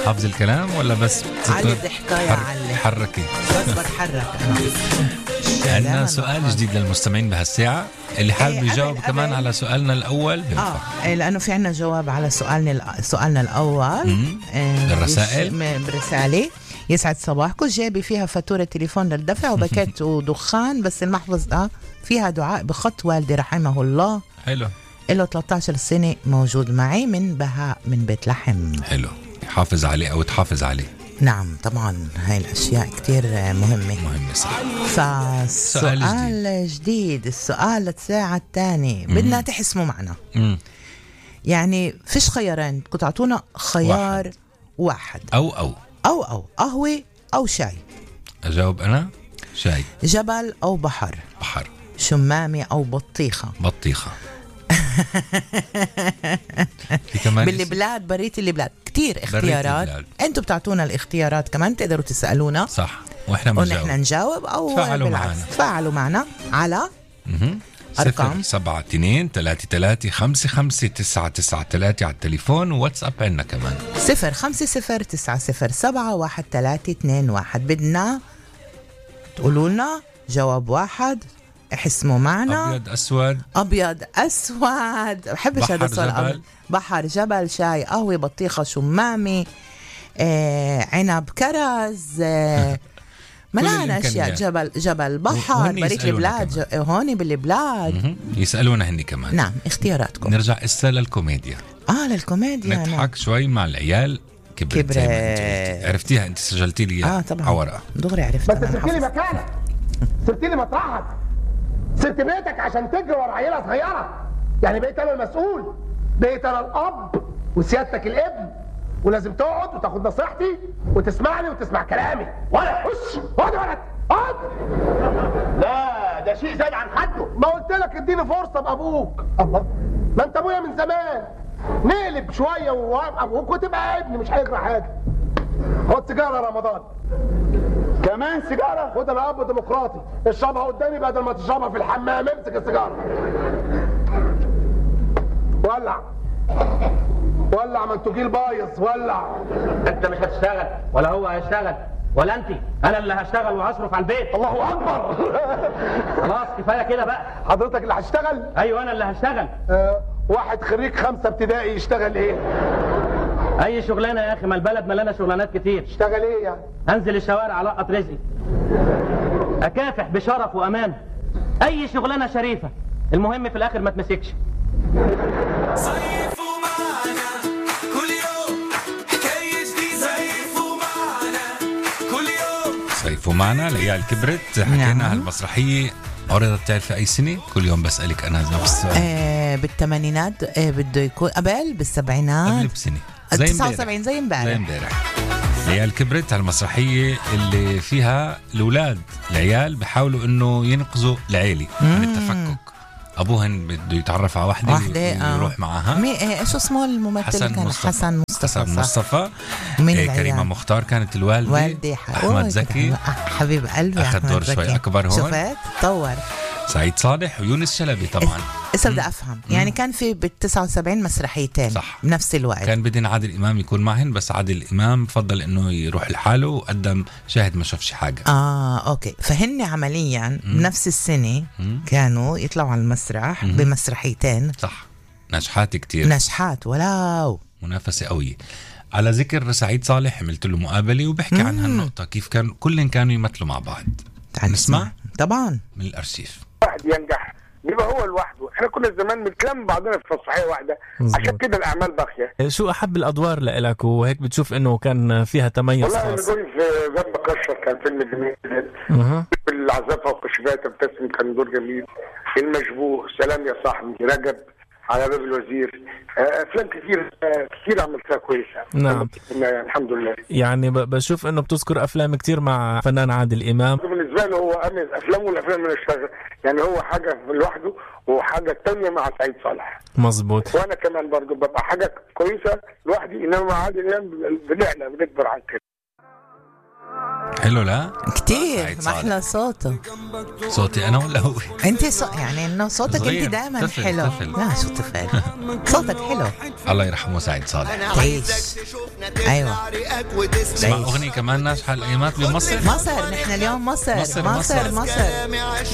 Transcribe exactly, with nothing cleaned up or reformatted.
حافظ الكلام ولا بس علي حكاية علي حركي بس بتحرك أنا. عندنا سؤال جديد للمستمعين بهالساعة، اللي حابب إيه يجاوب قبل كمان قبل. على سؤالنا الأول بينفع. اه إيه، لأنه في عنا جواب على سؤالنا سؤالنا الأول. إيه الرسائل برسالة. يسعد صباحكم، جايبي فيها فاتورة تليفون للدفع وبكيت ودخان، بس المحفظة فيها دعاء بخط والدي رحمه الله. حلو. له ثلاثة عشر سنة موجود معي، من بهاء من بيت لحم. حلو، حافظ عليه أو تحافظ عليه. نعم طبعا، هاي الأشياء كتير مهمة مهمة صح. فالسؤال جديد. جديد السؤال للساعة الثانية بدنا تحسموا معنا. مم. يعني فيش خيارين، كنت تعطونا خيار واحد, واحد. أو أو أو أو قهوة أو شاي. أجاوب أنا شاي. جبل أو بحر. بحر. شمامة أو بطيخة. بطيخة. بالبلاد بريت البلاد كتير اختيارات، انتوا بتعطونا الاختيارات كمان، تقدروا تسألونا صح واحنا بنجاوب ونحن نجاوب او تفاعلوا معنا. تفاعلوا معنا على أرقام سبعة اثنين ثلاثة ثلاثة خمسة خمسة تسعة تسعة ثلاثة على التليفون، وواتساب عنا كمان صفر خمسة صفر تسعة صفر سبعة واحد ثلاثة اثنين واحد. بدنا تقولوا لنا جواب واحد، احسموا معنا. أبيض أسود. أبيض أسود، بحبش هذا السؤال. بحر جبل شاي قهوة بطيخة شمامي آه، عنب كرز آه، ملان أشياء. جبل جبل بحر بريك البلاد هون بالبلاد. يسألونا هني كمان. نعم اختياراتكم. نرجع إسا للكوميديا. آه للكوميديا نضحك نعم. شوي مع العيال. كبرت, كبرت. عرفتيها أنت، سجلتي لي آه طبعا عورقة دغري عرفتها. بس سبتي لي مكانك، سبتي لي مطرحك، سبت بيتك عشان تجري ورا عيله صغيره. يعني بقيت انا المسؤول، بقيت انا الاب وسيادتك الابن، ولازم تقعد وتاخد نصيحتي وتسمعني وتسمع كلامي. ولا خش اقعد يا ولد اقعد. لا ده شيء زاد عن حده. ما قلت لك اديني فرصه بابوك. الله، ما انت ابويا من زمان. نقلب شويه وابقى ابوك وتبقى ابني، مش هيجرى حاجه. خد سيجاره يا رمضان. كمان سيجاره؟ خد انا اب ديمقراطي، اشربها قدامي بدل ما تشربها في الحمام. امسك السيجاره ولع ولع، ما انتوا جيل بايظ. ولع. انت مش هتشتغل ولا هو هيشتغل ولا انت، انا اللي هشتغل وهصرف على البيت. الله اكبر. خلاص كفايه كده بقى. حضرتك اللي هشتغل؟ ايوه انا اللي هشتغل. أه واحد خريج خمسه ابتدائي يشتغل ايه؟ اي شغلانه يا اخي، ما البلد ملانه شغلانات كتير. اشتغل ايه يعني؟ انزل الشوارع القط رزقي، اكافح بشرف وامان، اي شغلانه شريفه، المهم في الاخر ما تمسكش. صيفوا معنا كل يوم حكايه جديده. صيفوا معنا كل يوم. صيفوا معنا ليال كبرت. حكينا هالمسرحيه عرضت تعرف اي سنه؟ كل يوم بسالك انا نفس السؤال. آه بالثمانينات. آه بده يكون قبل بالسبعينات. قبل بسنه تسعة وسبعين زي امبارح. زي امبارح. ليال كبرت هالمسرحيه اللي فيها الاولاد العيال بيحاولوا انه ينقذوا العيله من التفكك. ابوهن بده يتعرف على وحده ويروح معها. مي ايش اسمه الممثل؟ حسن كان مصطفى. حسن مصطفى. حسن مصطفى. إيه كريمه مختار كانت الوالده. والدي احمد زكي حبيب قلبي اخذ دور شوي اكبر هون. شفت تطور. سعيد صالح ويونس شلبي طبعا. هسه بدي افهم يعني كان في بال تسعة وسبعين مسرحيتين صح بنفس الوقت. كان بدنا عادل امام يكون معهن، بس عادل امام فضل انه يروح لحاله وقدم شاهد ما شافش حاجه. اه اوكي، فهن عمليا مم. بنفس السنه مم. كانوا يطلعوا على المسرح مم. بمسرحيتين. صح، نجحات كتير، نجحات ولو منافسه قويه. على ذكر سعيد صالح عملت له مقابله وبحكي عن هالنقطه، كيف كان كلهم كانوا يمثلوا مع بعض. نسمع طبعا من الارشيف. واحد ينجح يبقى هو لوحده. احنا كنا زمان بنتلم بعضنا في مسرحيه واحده، عشان كده الاعمال باقيه. شو احب الادوار لك وهيك بتشوف انه كان فيها تميز والله خاص؟ انا دوري في ذنب كشر كان فيلم جميل. اها العزافه وقشبات ابتسم كان دور جميل. المشبوه، سلام يا صاحبي، رجب، على باب الوزير، افلام كثير كثير عملتها كويسه. نعم يعني الحمد لله. يعني بشوف انه بتذكر افلام كثير مع فنان عادل امام. بالنسبه له هو امن افلامه والافلام من الشغل، يعني هو حاجه لوحده وحاجه ثانيه مع سعيد صالح. مظبوط. وانا كمان برضه ببقى حاجه كويسه لوحدي، انما مع عادل امام بنعلى بنكبر عن كده. حلو لا كتير سعيد ما احلى صوته. صوتي انا ولا هو؟ انت صو... يعني انه صوتك صغير. انت دائما طفل. حلو. طفل. لا شو طفل، صوتك حلو. الله يرحمه سعيد صالح. تعيش. ايوه اسمع اغنيه كمان ناجحه الايامات بمصر. مصر، نحن اليوم مصر مصر، مصر مصر. مصر, مصر.